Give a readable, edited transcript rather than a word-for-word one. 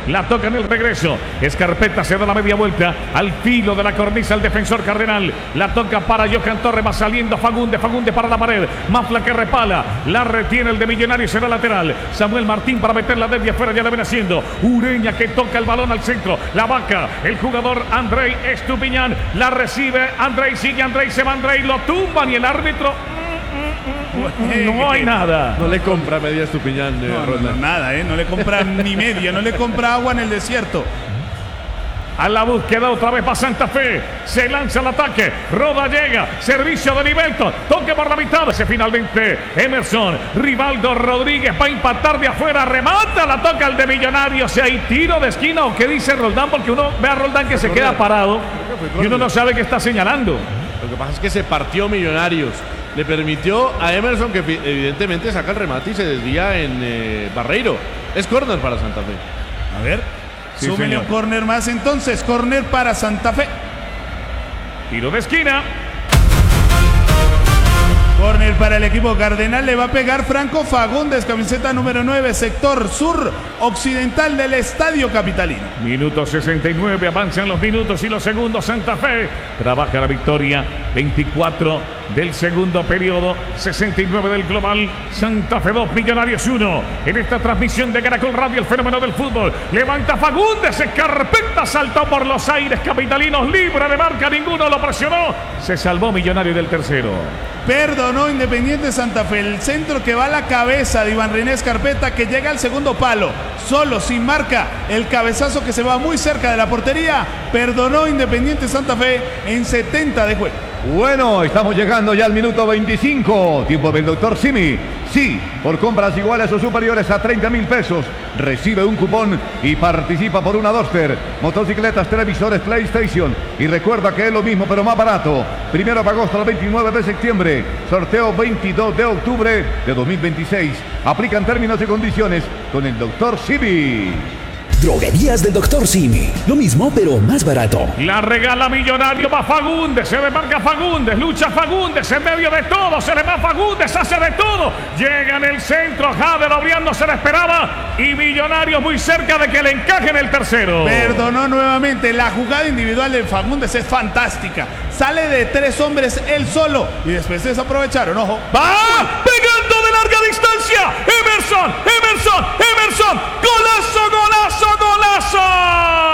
La toca en el regreso. Escarpeta se da la media vuelta al filo de la cornisa el defensor Cardenal. La toca para Johan Torres. Va saliendo Fagundes para la pared. Mafla que repala. La retiene el de Millonarios. Será lateral. Samuel Martín para meterla desde afuera. Ya la ven haciendo. Ureña que toca el balón al centro. La vaca. El jugador Andrei Estupiñán. La recibe. Andrei sigue. Andrei se va. Andrei lo tumban y el árbitro. No hay nada. No le compra media Estupiñán. No, nada, no le compra ni media. No le compra agua en el desierto. A la búsqueda otra vez va Santa Fe. Se lanza el ataque. Roda llega. Servicio de Nivelto. Toque por la mitad. Ese finalmente Emerson. Rivaldo Rodríguez va a impactar de afuera. Remata. La toca el de Millonarios. Si hay tiro de esquina o qué dice Roldán. Porque uno ve a Roldán que se queda parado. Y uno no sabe qué está señalando. Lo que pasa es que se partió Millonarios. Le permitió a Emerson que evidentemente saca el remate y se desvía en Barreiro. Es córner para Santa Fe. A ver. Sí, súmele un córner más entonces. Córner para Santa Fe. Tiro de esquina. Córner para el equipo Cardenal. Le va a pegar Franco Fagundes, camiseta número 9, sector sur occidental del Estadio Capitalino. Minuto 69, avanzan los minutos y los segundos. Santa Fe trabaja la victoria. 24 del segundo periodo, 69 del global. Santa Fe 2, Millonarios 1. En esta transmisión de Caracol Radio, el fenómeno del fútbol. Levanta Fagundes, Escarpeta saltó por los aires capitalinos, libre de marca, ninguno lo presionó. Se salvó Millonario del tercero. Perdonó Independiente Santa Fe. El centro que va a la cabeza de Iván René Escarpeta, que llega al segundo palo. Solo, sin marca. El cabezazo que se va muy cerca de la portería. Perdonó Independiente Santa Fe en 70 de juego. Bueno, estamos llegando ya al minuto 25. Tiempo del doctor Simi. Sí, por compras iguales o superiores a 30.000 pesos, recibe un cupón y participa por una Duster, motocicletas, televisores, PlayStation. Y recuerda que es lo mismo pero más barato. 1 de agosto al 29 de septiembre. Sorteo 22 de octubre de 2026. Aplican términos y condiciones con el doctor Simi. Droguerías del Dr. Simi. Lo mismo, pero más barato. La regala Millonario, va Fagundes, se demarca Fagundes, lucha Fagundes en medio de todo, se le va Fagundes, hace de todo. Llega en el centro, Jade Obriando se la esperaba y Millonarios muy cerca de que le encajen el tercero. Perdonó nuevamente. La jugada individual de Fagundes es fantástica. Sale de 3 hombres él solo y después desaprovecharon. Ojo. ¡Va! ¡Pegando de larga distancia! ¡Emerson! ¡Golazo, golazo, golazo!